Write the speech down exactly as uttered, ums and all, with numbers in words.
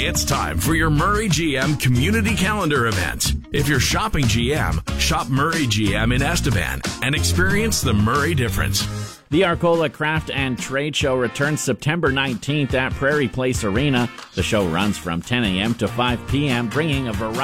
It's time for your Murray G M Community Calendar event. If you're shopping G M, shop Murray G M in Estevan and experience the Murray difference. The Arcola Craft and Trade Show returns September nineteenth at Prairie Place Arena. The show runs from ten a.m. to five p.m., bringing a variety